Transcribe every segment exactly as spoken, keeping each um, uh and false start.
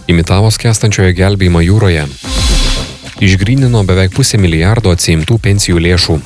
Imitavo skęstančiojo gelbėjimą jūroje. Išgrynino beveik pusę milijardo atsiimtų pensijų lėšų.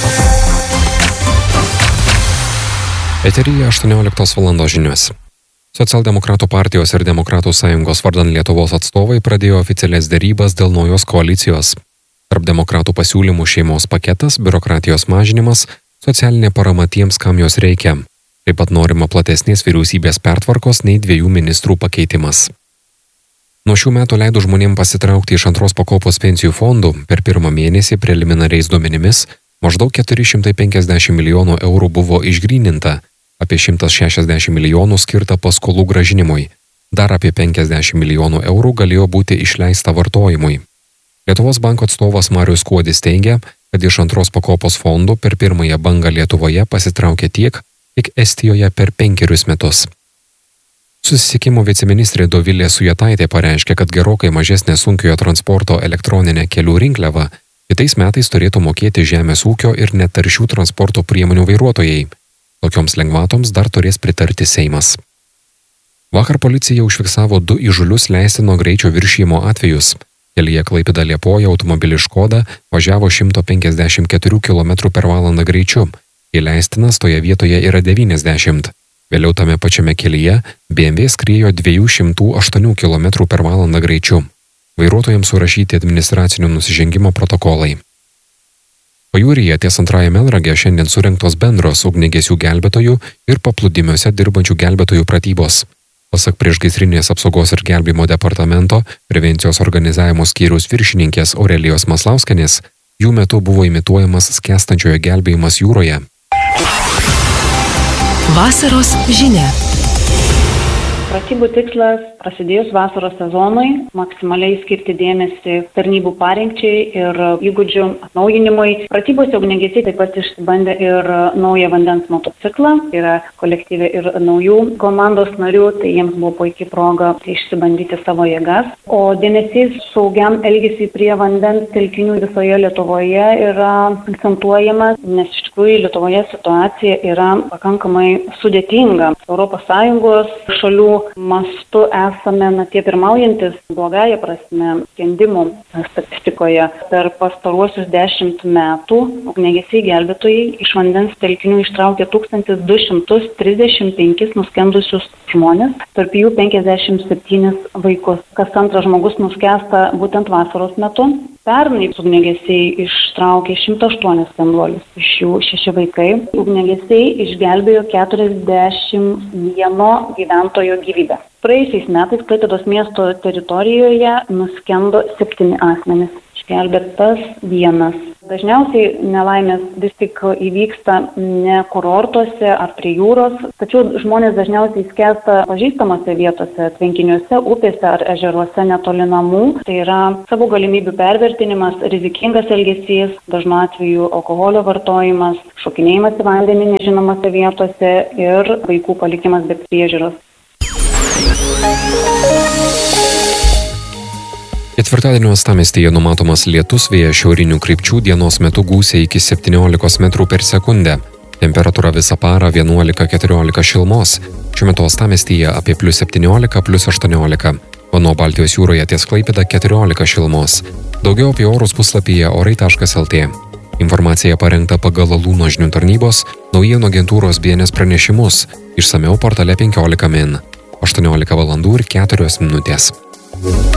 Eteryje aštuonioliktos valandos žinios. Socialdemokratų partijos ir Demokratų sąjungos vardan Lietuvos atstovai pradėjo oficialias derybas dėl naujos koalicijos. Tarp demokratų pasiūlymų šeimos paketas, biurokratijos mažinimas, socialinė parama tiems, kam jos reikia. Taip pat norima platesnės vyriausybės pertvarkos nei dviejų ministrų pakeitimas. Nuo šių metų leido žmonėms pasitraukti iš antros pakopos pensijų fondų per pirmą mėnesį preliminariais duomenimis maždaug keturi šimtai penkiasdešimt milijonų eurų buvo išgryninta, apie šimtas šešiasdešimt milijonų skirta paskolų grąžinimui, dar apie penkiasdešimt milijonų eurų galėjo būti išleista vartojimui. Lietuvos banko atstovas Marius Kuodis teigia, kad iš antros pakopos fondų per pirmąją bangą Lietuvoje pasitraukė tiek, kiek Estijoje per penkerius metus. Susisiekimo viceministrė Dovilė Sujetaitė pareiškė, kad gerokai mažesnė sunkiojo transporto elektroninė kelių rinkliava kitais metais turėtų mokėti žemės ūkio ir netaršių transporto priemonių vairuotojai. Tokioms lengvatoms dar turės pritarti Seimas. Vakar policija užfiksavo du įžūlius leistino greičio viršijimo atvejus. Kelyje Klaipėda-Liepoja automobilis Škoda važiavo šimtas penkiasdešimt keturi kilometrai per valandą greičiu, kai leistinas toje vietoje yra devyniasdešimt. Vėliau tame pačiame kelyje B M W skriejo dviejų šimtų aštuonių kilometrų per valandą greičiu. Vairuotojams surašyti administracinio nusižengimo protokolai. Pajūryje ties antrąja Melnrage šiandien surengtos bendros ugniagesių gelbėtojų ir paplūdimiuose dirbančių gelbėtojų pratybos. Pasak priešgaisrinės apsaugos ir gelbėjimo departamento prevencijos organizavimo skyriaus viršininkės Aurelijos Maslauskienės, jų metu buvo imituojamas skęstančiojo gelbėjimas jūroje. Vasaros žinia. Pratybų tikslas prasidėjus vasaros sezonui maksimaliai skirti dėmesį tarnybų parengčiai ir įgūdžių atnaujinimui. Pratybose ugniagesiai taip pat išsibandė ir naują vandens motociklą, tai yra kolektyve ir naujų komandos narių, tai jiems buvo puikiai proga išsibandyti savo jėgas. O dėmesys saugiam elgesiui prie vandens telkinių visoje Lietuvoje yra akcentuojamas, nes iš tikrųjų Lietuvoje situacija yra pakankamai sudėtinga. Europos Sąjungos šalių mastu esame na, tie pirmaujantis blogąja prasme skendimų statistikoje. Per pastaruosius dešimt metų ugniagesiai gelbėtojai iš vandens telkinių ištraukė tūkstantis du šimtus trisdešimt penkis nuskendusius žmonės, tarp jų penkiasdešimt septynis vaikus. Kas antras žmogus nuskęsta būtent vasaros metu. Pernai ugniagesiai ištraukė šimtą aštuonis skenduolius, iš jų šeši vaikai. Ugniagesiai išgelbėjo keturiasdešimt vieno gyventojo gyvybę. Praėjusiais metais Klaipėdos miesto teritorijoje nuskendo septyni asmenys, išgelbėtas vienas. Dažniausiai nelaimės vis tik įvyksta ne kurortuose ar prie jūros, tačiau žmonės dažniausiai skęsta pažįstamose vietose, tvenkiniuose, upėse ar ežeruose netoli namų. Tai yra savo galimybių pervertinimas, rizikingas elgesys, dažnu atveju alkoholio vartojimas, šokinėjimas į vandenį nežinomose vietose ir vaikų palikimas be priežiūros. Ketvirtadienio uostamiestyje numatomas lietus, vėjas šiaurinių krypčių, dienos metu gūsiai iki septyniolikos metrų per sekundę. Temperatūra visą parą vienuolika keturiolika šilumos. Šiuo metu uostamiestyje apie plius septyniolika, plius aštuoniolika. O nuo Baltijos jūroje ties Klaipėda keturiolika šilumos. Daugiau apie orus puslapyje orai taškas el tė. Informacija parengta pagal Alūno žinių tarnybos, naujienų agentūros B N S pranešimus. Išsamiau portale penkiolika min. aštuoniolika valandų ir keturios minutės.